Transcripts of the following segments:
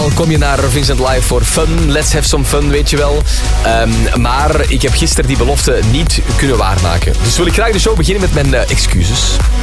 Normaal kom je naar Vincent Live voor fun. Let's have some fun, weet je wel. Maar ik heb gisteren die belofte niet kunnen waarmaken. Dus wil ik graag de show beginnen met mijn excuses.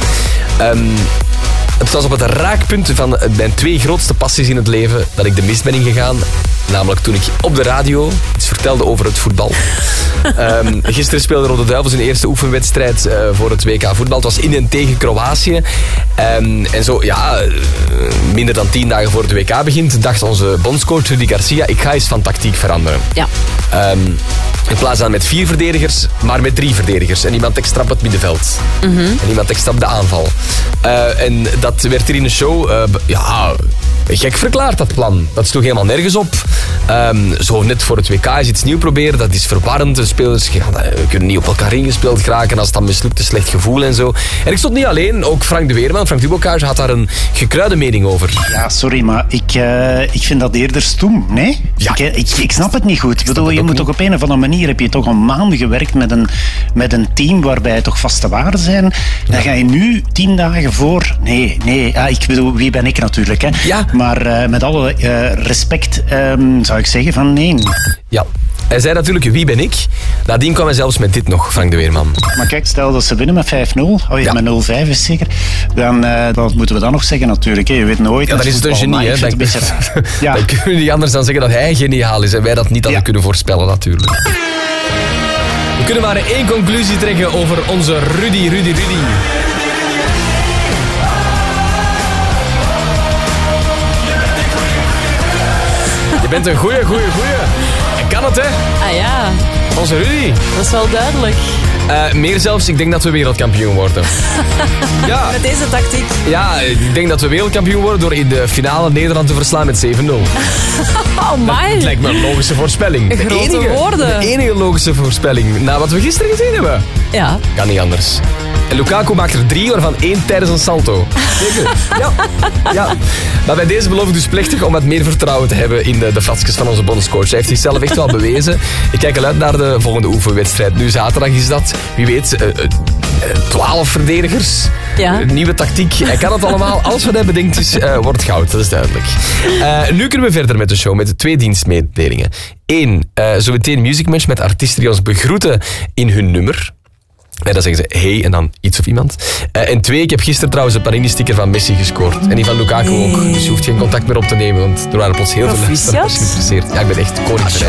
Het was op het raakpunt van mijn 2 grootste passies in het leven dat ik de mist ben ingegaan. Namelijk toen ik op de radio iets vertelde over het voetbal. Gisteren speelde Rode Duivels hun eerste oefenwedstrijd voor het WK voetbal. Het was in en tegen Kroatië. En zo, ja, minder dan 10 dagen voor het WK begint, dacht onze bondscoach Rudy Garcia, ik ga eens van tactiek veranderen. Ja. In plaats van met 4 verdedigers, maar met 3 verdedigers. En iemand extra op het middenveld. En iemand extra op de aanval. En dat werd hier in de show gek verklaard, dat plan. Dat sloeg helemaal nergens op. Zo net voor het WK is iets nieuws proberen. Dat is verwarrend. De spelers kunnen niet op elkaar ingespeeld geraken. Als het dan mislukt, een slecht gevoel en zo. En ik stond niet alleen. Ook Frank de Weerman, Frank Dubocage, had daar een gekruide mening over. Ja, sorry, maar ik vind dat eerder stoem, nee? Ja. Ik snap het niet goed. Ik bedoel, je moet toch op een of andere manier, heb je toch al maanden gewerkt met een team waarbij toch vaste waarden zijn. Dan ga je nu 10 dagen voor... Nee. Ik bedoel, wie ben ik natuurlijk, hè? Ja. Maar met alle respect zou ik zeggen van nee. Ja. Hij zei natuurlijk, wie ben ik? Nadien kwam hij zelfs met dit nog, Frank de Weerman. Maar kijk, stel dat ze winnen met 5-0. Met 0-5 is zeker. Dan wat moeten we dan nog zeggen natuurlijk. Hè? Je weet nooit. Ja, dan is het een genie. Hè? Dan kunnen we niet anders dan zeggen dat hij geniaal is. En wij dat niet hadden kunnen voorspellen natuurlijk. We kunnen maar 1 conclusie trekken over onze Rudy. Je bent een goeie. En kan het, hè? Ah ja. Onze Rudy. Dat is wel duidelijk. Meer zelfs, ik denk dat we wereldkampioen worden. Ja. Met deze tactiek? Ja, ik denk dat we wereldkampioen worden door in de finale Nederland te verslaan met 7-0. Oh my. Dat lijkt me een logische voorspelling. Grote woorden. De enige logische voorspelling. Na wat we gisteren gezien hebben. Ja. Kan niet anders. En Lukaku maakt er 3, waarvan 1 tijdens een salto. Zeker. Ja. Maar bij deze beloof ik dus plechtig om wat meer vertrouwen te hebben in de fratskes van onze bondscoach. Hij heeft zichzelf echt wel bewezen. Ik kijk al uit naar de volgende oefenwedstrijd. Nu zaterdag is dat. Wie weet, 12 verdedigers. Ja. Nieuwe tactiek. Hij kan het allemaal. Alles wat hij bedenkt is, wordt goud. Dat is duidelijk. Nu kunnen we verder met de show met de 2 dienstmededelingen. 1. Zometeen Music Match met artiesten die ons begroeten in hun nummer. En dan zeggen ze hey en dan iets of iemand. En 2, ik heb gisteren trouwens een Panini-sticker van Messi gescoord. En die van Lukaku ook. Dus je hoeft geen contact meer op te nemen, want er waren plots heel veel mensen geïnteresseerd. Ja, ik ben echt koning.